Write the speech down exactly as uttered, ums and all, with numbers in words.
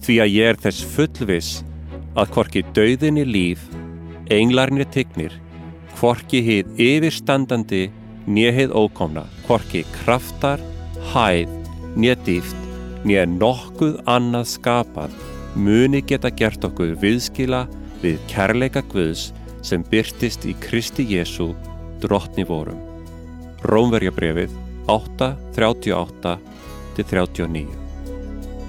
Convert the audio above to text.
Því að ég er þess fullviss að hvorki dauðinni líf, englarnir tignir, hvorki hið yfirstandandi né hið ókomna, hvorki kraftar, hæð, né dýpt, né nokkuð annað skapað, muni geta gert okkur viðskila við kærleika Guðs sem birtist í Kristi Jesú, drottni vorum. Rómverjabréfið átta þrjátíu og átta til þrjátíu og níu.